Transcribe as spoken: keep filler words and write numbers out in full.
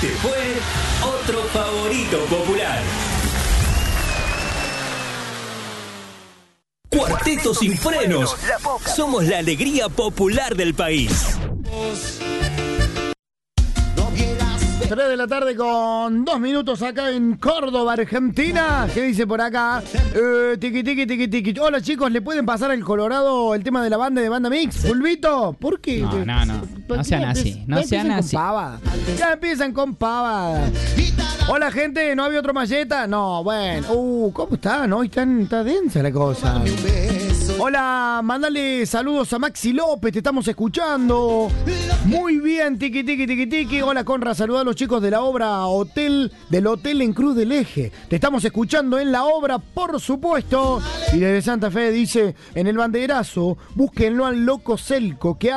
Este fue otro favorito popular. Cuarteto Sin Frenos. Somos la alegría popular del país. tres de la tarde con dos minutos acá en Córdoba, Argentina. ¿Qué dice por acá? Eh, tiqui, tiqui, tiqui, tiqui. Hola chicos, ¿le pueden pasar al Colorado el tema de la banda de Banda Mix? ¿Pulvito? ¿Por qué? No, no, no. No sean así. No sean así. Ya empiezan con pavada. Hola gente, ¿no había otro malleta? No, bueno. Uh, ¿cómo están? Hoy está, está densa la cosa. Hola, mándale saludos a Maxi López, te estamos escuchando. Muy bien, tiqui, tiqui, tiqui, tiqui. Hola, Conra, saluda a los chicos de la obra Hotel, del Hotel en Cruz del Eje. Te estamos escuchando en la obra, por supuesto. Y desde Santa Fe dice, en el banderazo, búsquenlo al loco Celco, que